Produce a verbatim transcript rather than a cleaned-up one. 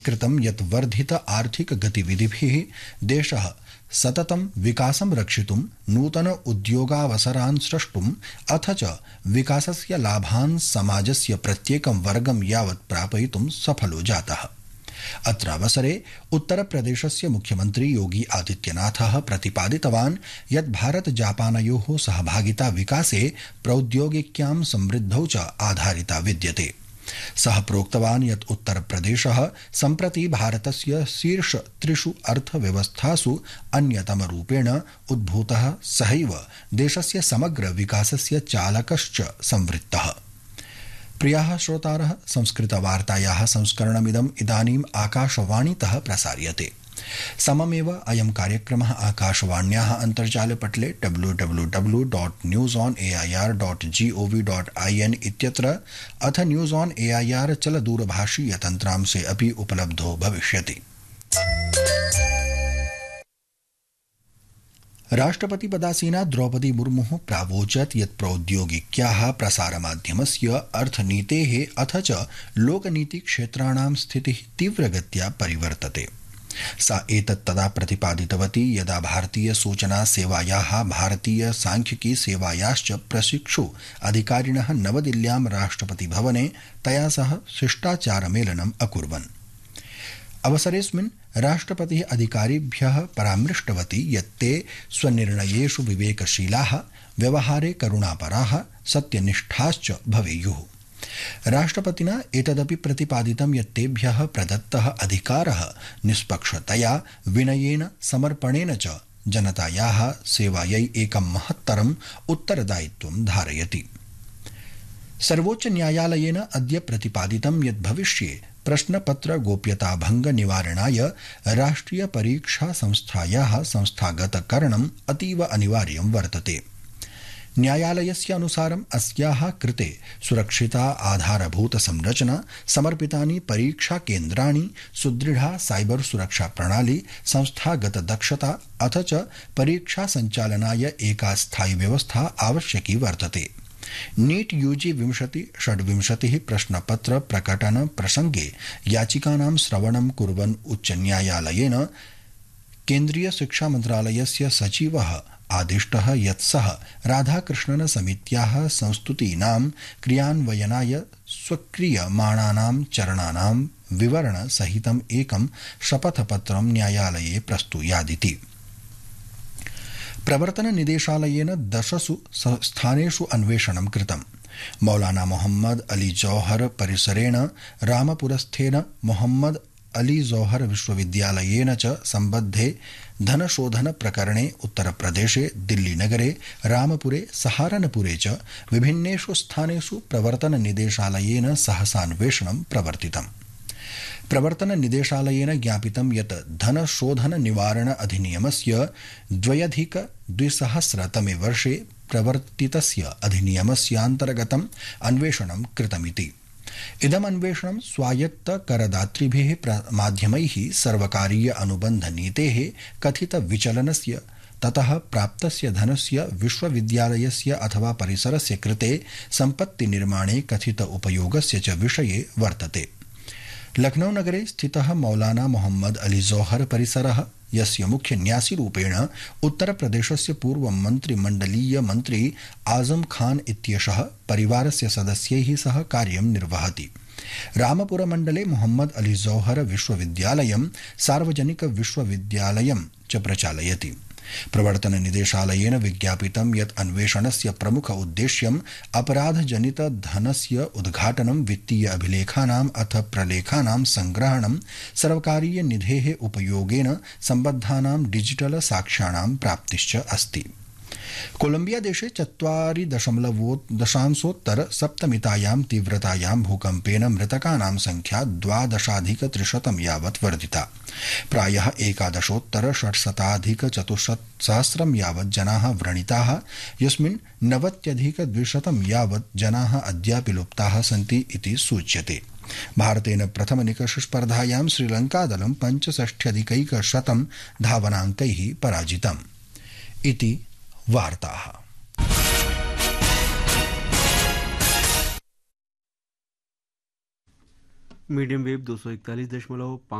कृतं यत् वर्धित आर्थिक गतिविधिभिः देशः सततं विकासं रक्षितुं नूतन उद्योगावसरान् सृष्टुम् अथ च विकासस्य लाभान् समाजस्य प्रत्येकं वर्गं यावत् प्रापयितुं सफलो जातः। अत्रावसरे उत्तरप्रदेशस्य मुख्यमन्त्री योगी आदित्यनाथः प्रतिपादितवान् यत् भारत जापानयोः सहभागिता विकासे प्रौद्योगिक्यां समृद्धौ च आधारिता विद्यते। सः प्रोक्तवान् यत् उत्तरप्रदेशः सम्प्रति भारतस्य शीर्ष त्रिषु अर्थव्यवस्थासु अन्यतमरूपेण उद्भूतः सहैव देशस्य समग्र विकासस्य चालकश्च संवृत्तः। प्रियाः श्रोतारः, संस्कृतवार्तायाः संस्करणमिदम् इदानीम् आकाशवाणीतः प्रसार्यते। सममेव अयं कार्यक्रमः आकाशवाण्याः अन्तर्जालपटले W W W dot news on A I R dot G O V dot I N इत्यत्र अथ news on A I R चलदूरभाषीय तन्त्रांशे अपि उपलब्धो भविष्यति। राष्ट्रपतिपदासीना द्रौपदी मुर्मुः प्रावोचत् यत् प्रौद्योगिक्याः प्रसारमाध्यमस्य अर्थनीतेः अथ च लोकनीतिक्षेत्राणां स्थितिः तीव्रगत्या परिवर्तते। सा एतत् तदा प्रतिपादितवती यदा भारतीय सूचना सेवायाः भारतीय सांख्यिकी सेवायाश्च प्रशिक्षु अधिकारिणः नवदिल्ल्यां राष्ट्रपतिभवने तया सह शिष्टाचारमेलनम् अकुर्वन्। अवसरेऽस्मिन् राष्ट्रपतिः अधिकारिभ्यः परामृष्टवती यत् ते स्वनिर्णयेषु विवेकशीलाः, व्यवहारे करुणापराः, सत्यनिष्ठाश्च भवेयुः। राष्ट्रपतिना एतदपि प्रतिपादितं यत् तेभ्यः प्रदत्तः अधिकारः निष्पक्षतया, विनयेन, समर्पणेन च जनतायाः सेवायै एकं महत्तरम् उत्तरदायित्वं धारयति। सर्वोच्च न्यायालयेन अद्य प्रतिपादितं यत् भविष्ये प्रश्नपत्र गोप्यता भंग निवारणाय राष्ट्रिय परीक्षा संस्थायाः संस्थागतकरणम् अतीव अनिवार्यं वर्तते। न्यायालयस्य अनुसारम् अस्याः कृते सुरक्षिता आधारभूत संरचना, समर्पितानि परीक्षा केन्द्राणि, सुदृढ़ा साइबर सुरक्षा प्रणाली, संस्थागत दक्षता अथ च परीक्षा संचालनाय एका स्थायी व्यवस्था आवश्यकी वर्तते। नीट यूजी विंशति षड्विंशतिः प्रश्नपत्र प्रकटन प्रसंगे याचिकानां श्रवणं कुर्वन् उच्च न्यायालयेन केन्द्रीय शिक्षा मन्त्रालयस्य सचिवः आदिष्टः यत् सः राधाकृष्णन समित्याः संस्तुतीनां क्रियान्वयनाय स्वक्रियमाणानां चरणानां विवरण सहितम् एकं शपथपत्रं न्यायालये प्रस्तुयादिति। प्रवर्तन निदेशालयेन दशसु स्थानेषु अन्वेषणं कृतम्। मौलाना मोहम्मद अली जौहर परिसरेण रामपुरस्थेन मोहम्मद अली जौहर विश्वविद्यालयेन च सम्बद्धे धनशोधन प्रकरणे उत्तरप्रदेशे दिल्लीनगरे, रामपुरे, सहारनपुरे च विभिन्नेषु स्थानेषु प्रवर्तन निदेशालयेन सहसान्वेषणं प्रवर्तितम्। प्रवर्तन निदेशालयेन ज्ञापितं यत् धनशोधन निवारण अधिनियमस्य द्व्यधिक द्विसहस्रतमे वर्षे प्रवर्तितस्य अधिनियमस्यान्तर्गतम् अन्वेषणं कृतमिति। इदम् अन्वेषणं स्वायत्त करदातृभिः माध्यमैः सर्वकारीय अनुबन्ध नीतेः कथित विचलनस्य ततः प्राप्तस्य धनस्य विश्वविद्यालयस्य अथवा परिसरस्य कृते सम्पत्ति निर्माणे कथित उपयोगस्य च विषये वर्तते। लखनऊ नगरे स्थितः मौलाना मोहम्मद अली जौहर परिसरः, यस्य मुख्य न्यासीरूपेण उत्तरप्रदेशस्य पूर्व मन्त्रिमण्डलीय मन्त्री आजम खान इत्येषः परिवारस्य सदस्यैः सह कार्यं निर्वहति। रामपुरमण्डले मोहम्मद अली जौहर विश्वविद्यालयं सार्वजनिक विश्वविद्यालयं च प्रचालयति। प्रवर्तन निदेशालयेन विज्ञापितं यत् अन्वेषणस्य प्रमुख उद्देश्यम् अपराधजनित धनस्य उद्घाटनं, वित्तीय अभिलेखानाम् अथ प्रलेखानां संग्रहणं, सर्वकारीय निधेः उपयोगेन सम्बद्धानां डिजिटल साक्ष्याणां प्राप्तिश्च अस्ति। कोलंबिया देशे चत्वारि दशांशोत्तर सप्तमितायां तीव्रतायां भूकम्पेन मृतकानां संख्या द्वादशाधिक त्रिशतं यावत् वर्धिता। प्रायः एकादशोत्तर षट्शताधिक चतुस्सहस्रं यावत् जनाः व्रणिताः, यस्मिन् नवत्यधिक द्विशतं यावत् जनाः अद्यापि लुप्ताः सन्ति इति सूच्यते। भारतेन प्रथमनिकषस्पर्धायां श्रीलङ्कादलं पञ्चषष्ट्यधिकैकशतं धावनाङ्कैः पराजितम् इति वार्ताः। मीडियम वेव दो सौ इकतालीस दशमलव